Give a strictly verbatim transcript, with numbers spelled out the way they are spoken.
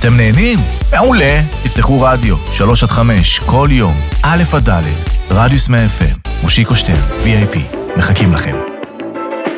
אתם נהנים? מעולה. תפתחו רדיו, שלוש עד חמש, כל יום, א' עד ד', רדיוס מאה אף אם, מושיקו שטרן, וי איי פי. מחכים לכם.